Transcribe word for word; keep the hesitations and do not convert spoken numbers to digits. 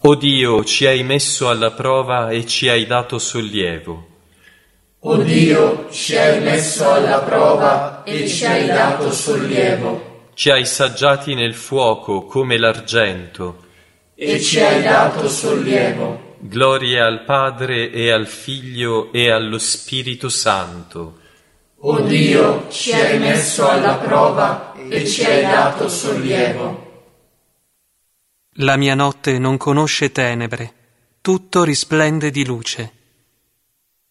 O Dio, ci hai messo alla prova e ci hai dato sollievo. O Dio, ci hai messo alla prova e ci hai dato sollievo. Ci hai saggiati nel fuoco come l'argento. E ci hai dato sollievo. Gloria al Padre e al Figlio e allo Spirito Santo. O Dio, ci hai messo alla prova e ci hai dato sollievo. La mia notte non conosce tenebre, tutto risplende di luce.